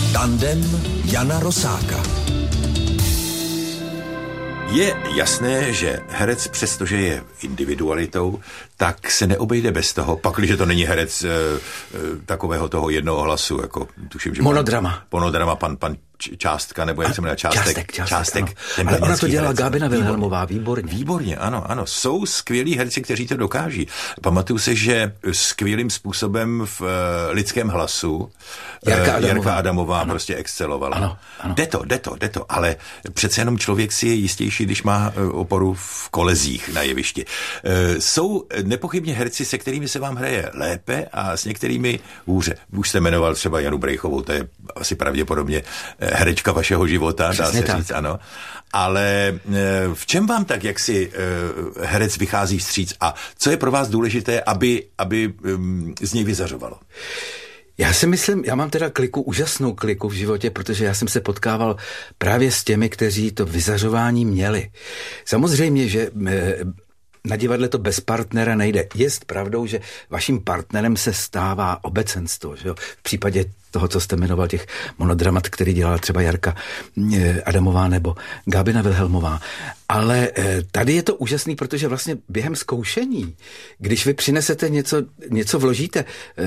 Tandem Jana Rosáka. Je jasné, že herec, přestože je individualitou, tak se neobejde bez toho, pakliže to není herec takového toho jednoho hlasu, jako tuším, že monodrama, pan Částka, nebo jak se jmenuje, Částek. Ale ona to dělala Gábina Vilhelmová, výborně. Výborně, ano. Jsou skvělí herci, kteří to dokáží. Pamatuju se, že skvělým způsobem v lidském hlasu Jarka Adamová prostě excelovala. Ano. Jde to, ale přece jenom člověk si je jistější, když má oporu v kolezích na jevišti. Jsou nepochybně herci, se kterými se vám hraje lépe a s některými hůře. Už jste jmenoval třeba Janu Brejchovou, to je asi pravděpodobně herečka vašeho života, přesně dá se říct, ano. Ale v čem vám tak, jak si herec vychází vstříc a co je pro vás důležité, aby z něj vyzařovalo? Já si myslím, já mám teda úžasnou kliku v životě, protože já jsem se potkával právě s těmi, kteří to vyzařování měli. Samozřejmě, že na divadle to bez partnera nejde. Je pravdou, že vaším partnerem se stává obecenstvo. Že jo? V případě toho, co jste jmenoval, těch monodramat, který dělala třeba Jarka Adamová nebo Gábina Vilhelmová. Ale tady je to úžasný, protože vlastně během zkoušení, když vy přinesete něco vložíte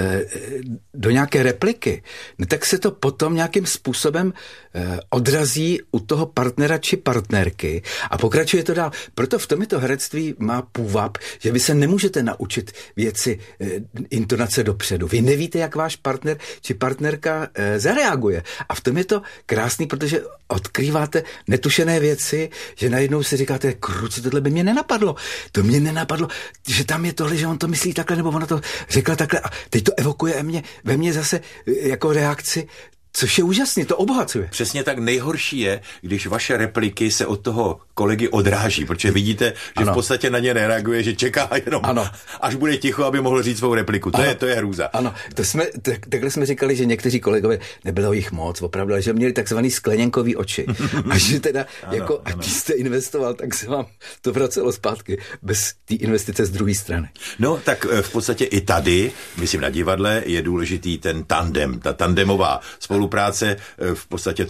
do nějaké repliky, tak se to potom nějakým způsobem odrazí u toho partnera či partnerky a pokračuje to dál. Proto v tom to herectví má půvab, že vy se nemůžete naučit věci intonace dopředu. Vy nevíte, jak váš partner či partnerka zareaguje. A v tom je to krásný, protože odkrýváte netušené věci, že najednou si říkáte, kruci, tohle by mě nenapadlo. To mě nenapadlo, že tam je tohle, že on to myslí takhle, nebo ona to řekla takhle a teď to evokuje ve mně zase jako reakci, což je úžasný, to obohacuje. Přesně tak nejhorší je, když vaše repliky se od toho kolegy odráží, protože vidíte, že v podstatě na ně nereaguje, že čeká jenom, až bude ticho, aby mohl říct svou repliku. To je hrůza. Ano, takhle jsme říkali, že někteří kolegové, nebylo jich moc, opravdu, ale že měli takzvaný skleněnkový oči. A že teda, ať jste investoval, tak se vám to vracelo zpátky bez té investice z druhé strany. No, tak v podstatě i tady, myslím na divadle, je důležitý ten tandem, ta tandemová spolupráce, v podstatě